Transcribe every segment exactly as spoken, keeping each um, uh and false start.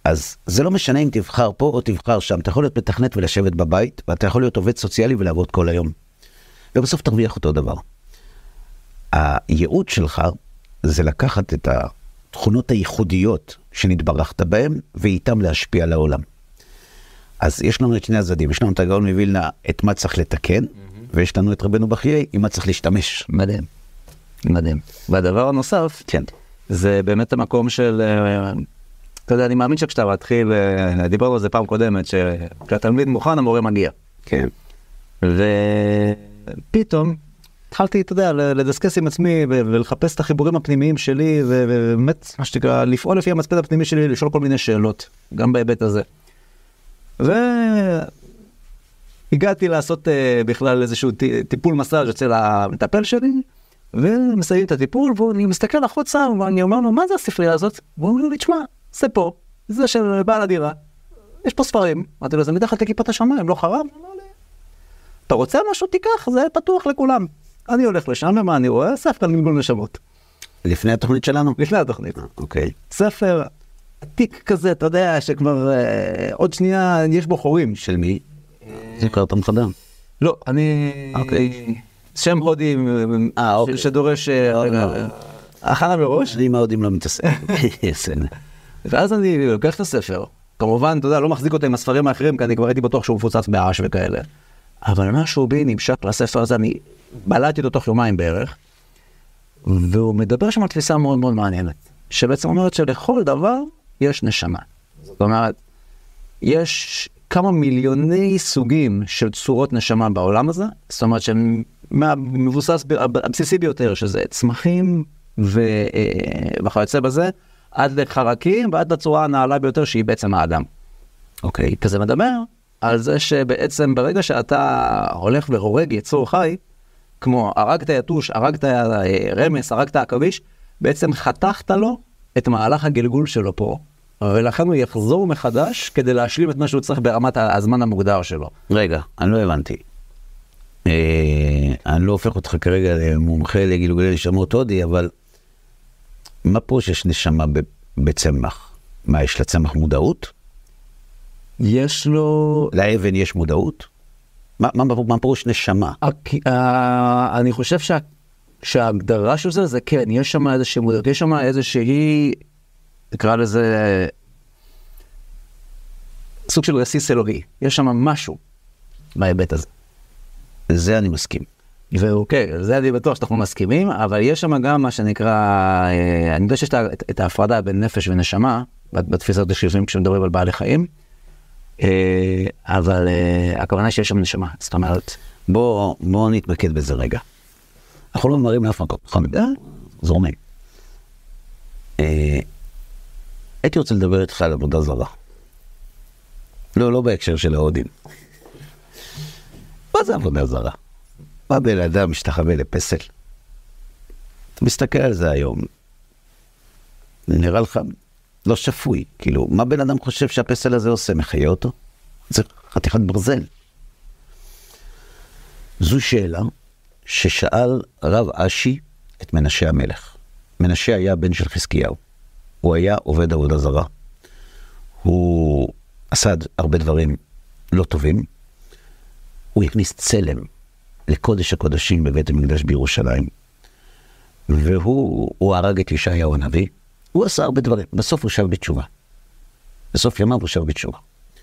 אז זה לא משנה אם תבחר פה או תבחר שם, אתה יכול להיות מתכנת ולשבת בבית, ואתה יכול להיות עובד סוציאלי ולעבוד כל היום. ובסוף תרוויח אותו דבר. הייעוד שלך זה לקחת את התכונות הייחודיות שנתברכת בהן, ואיתם להשפיע על העולם. אז יש לנו את שני הצדדים, יש לנו את הגאון מווילנה, את מה צריך לתקן, mm-hmm. ויש לנו את רבנו בחיי, עם מה צריך להשתמש. מדהים, מדהים. והדבר הנוסף, כן. זה באמת המקום של, אתה יודע, אני מאמין שכשאתה מתחיל, דיברנו על זה פעם קודמת, שכשהתלמיד מוכן, המורה מגיע. כן. ופתאום, התחלתי, אתה יודע, לדסקס עם עצמי, ולחפש את החיבורים הפנימיים שלי, ובאמת, מה שתקרא, לפעול לפי המצפן הפנימי שלי, לשאול כל מיני שאלות, גם בהיבט הזה. והגעתי לעשות uh, בכלל איזשהו ט- טיפול מסאז' אצל המטפל שלי, ומסיים את הטיפול, ואני מסתכל החוצה, ואני אומר לו, מה זה הספרייה הזאת? והוא אומר לי, תשמע, זה פה, זה של בעל הדירה, יש פה ספרים. אמרתי לו, זה מתחת לכיפת השמיים, לא חרב? אתה רוצה משהו? תיקח, זה פתוח לכולם. אני הולך לשם, ומה אני רואה? ספר לגלגול נשמות. לפני התוכנית שלנו? לפני התוכנית. אוקיי. ספר עתיק כזה, אתה יודע, שכבר אה, עוד שנייה יש בו חורים. של מי? זה כבר אתה מחדר? לא, אני... אוקיי. שם הודי אה, אוקיי. שדורש הכנה מראש. אני עם ההודים לא מתעסק. יסן. ואז אני לוקח את הספר. כמובן, אתה יודע, לא מחזיק אותה עם הספרים האחרים, כי אני כבר הייתי בטוח שהוא מפוצץ בעש וכאלה. אבל משהו בי נמשך לספר הזה, אני בלעתי אותו תוך יומיים בערך, והוא מדבר שם על תפיסה מאוד מאוד מעניינת, שבעצם אומרת שלכל דבר יש נשמה. זאת אומרת, יש כמה מיליוני סוגים של צורות נשמה בעולם הזה, זאת אומרת שמבוסס הבסיסי ביותר, שזה צמחים וכיוצא בזה, עד לחרקים ועד לצורה הנעלה ביותר שהיא בעצם האדם. אוקיי, כזה מדבר על זה שבעצם ברגע שאתה הולך והורג יצור חי, כמו הרגת יתוש, הרגת רמס, הרגת עכביש, בעצם חתכת לו את מהלך הגלגול שלו פה, ולכן הוא יחזור מחדש כדי להשלים את מה שהוא צריך ברמת הזמן המוגדר שלו. רגע, אני לא הבנתי. אני לא הופך אותך כרגע למומחה לגלגולי נשמות הודי, אבל מה פה שיש נשמה בצמח? מה, יש לצמח מודעות? יש לו... לאבן יש מודעות? מה, מה, מה פירוש נשמה? אני חושב שה, שההגדרה של זה, זה כן, יש שם איזושהי מודעות, יש שם איזושהי, נקרא לזה, סוג של רסיס אלוהי. יש שם משהו בהיבט הזה. זה אני מסכים. ואוקיי, זה אני בטוח שאנחנו מסכימים, אבל יש שם גם מה שנקרא, אני יודע שיש את, את ההפרדה בין נפש ונשמה, בתפיסת השילבים כשמדברים על בעלי חיים, אבל הכוונה שיש שם נשמה, זאת אומרת, בוא, בוא נתמקד בזה רגע. אנחנו לא מראים לאף מקום, נכון? זורמים. הייתי רוצה לדבר איתך על עבודה זרה. לא, לא בהקשר של ההודים. מה זה עבודה זרה? מה בן אדם משתחווה לפסל? אתה מסתכל על זה היום, נראה לך לא שפוי, כאילו, מה בן אדם חושב שהפסל הזה עושה? מחיה אותו? זה חתיכת ברזל. זו שאלה ששאל רב אשי את מנשה המלך. מנשה היה בן של חזקיהו. הוא היה עובד עבודה זרה. הוא עשה הרבה דברים לא טובים. הוא הכניס צלם לקודש הקודשים בבית המקדש בירושלים. והוא הוא הרג את ישעיהו הנביא. הוא עשה הרבה דברים. בסוף הוא שב בתשובה. בסוף ימיו הוא שב בתשובה.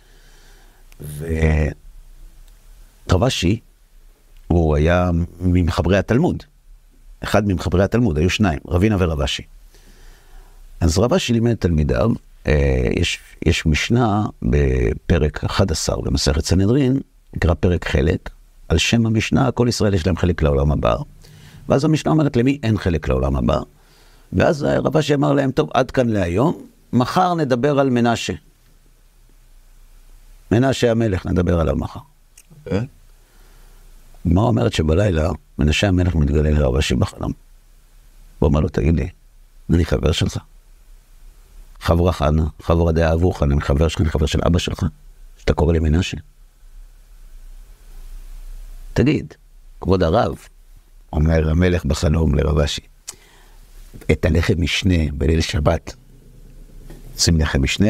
ורב אשי, הוא היה ממחברי התלמוד. אחד ממחברי התלמוד, היו שניים, רבינה ורב אשי. אז רב אשי לימד תלמידיו, יש, יש משנה בפרק אחד עשר במסכת סנהדרין, נקרא פרק חלק, על שם המשנה, כל ישראל יש להם חלק לעולם הבא. ואז המשנה אומרת למי אין חלק לעולם הבא. ואז רב אשי אמר להם, טוב, עד כאן להיום, מחר נדבר על מנשה. מנשה המלך, נדבר עליו מחר. Okay. מה אומרת שבלילה, מנשה המלך מתגלה לרב אשי בחלום. הוא אומר לו, תגיד לי, אני חבר שלך? חברה חנה, חברה דעה עבורך, אני חבר שלך, אני חבר של אבא שלך, שאתה קורא לי מנשה. תגיד, כבוד הרב, אומר המלך בחלום לרב אשי, את הלחם משנה בליל שבת, שים לחם משנה,